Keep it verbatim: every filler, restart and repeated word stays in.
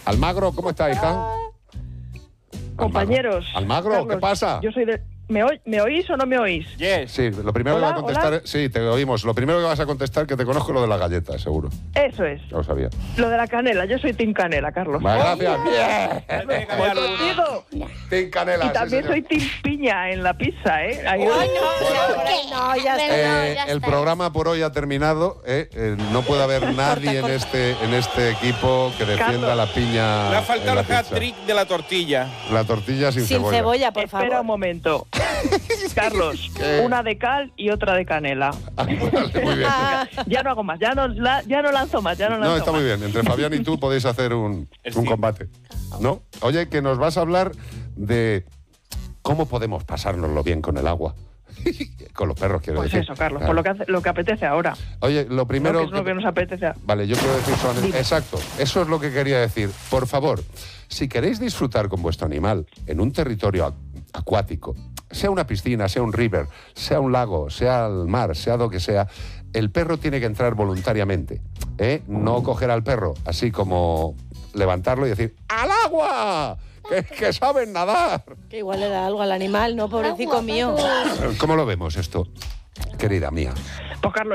Almagro, ¿cómo está, hija? Compañeros. Almagro, Carlos, ¿qué pasa? Yo soy de... ¿Me, oy... ¿Me oís o no me oís? Yes. Sí, lo primero Hola, que vas a contestar... hola. es- Sí, te oímos. Lo primero que vas a contestar que te conozco es lo de la galleta, seguro. Eso es. Ya lo sabía. Lo de la canela. Yo soy Team Canela, Carlos. Vale, gracias. Tiene que Bien. cambiar Voy alguna. contigo. Team Canela, Y sí, también señor. soy Team Piña en la pizza, ¿eh? Ahí- Ay, no, ya está. Eh, ya el está. programa por hoy ha terminado. eh, eh, no puede haber nadie en este en este equipo que defienda Carlos. la piña. Le ha en faltado la el pizza. hat-trick de la tortilla. La tortilla sin, Sin cebolla. cebolla, por Espera un favor. momento. Carlos, ¿Qué? una de cal y otra de canela. Ah, vale, muy bien. Ya no hago más, ya no, la- ya no lanzo más, ya no lanzo No, está más. muy bien. Entre Fabián y tú podéis hacer un, El un sí. combate. ¿No? Oye, que nos vas a hablar de cómo podemos pasárnoslo bien con el agua. Con los perros, quiero Pues decir. eso, Carlos, Claro. por lo que, hace- lo que apetece ahora. Oye, lo primero... Lo que es lo que nos apetece. Vale, yo quiero decir solamente... Dime. Exacto, eso es lo que quería decir. Por favor, si queréis disfrutar con vuestro animal en un territorio ac- acuático, sea una piscina, sea un river, sea un lago, sea el mar, sea lo que sea, el perro tiene que entrar voluntariamente. ¿eh? No coger al perro así como levantarlo y decir ¡al agua! ¡Que, que saben nadar! Que igual le da algo al animal, ¿no? Pobrecito mío. ¿Cómo lo vemos esto, querida mía? Pues Carlos,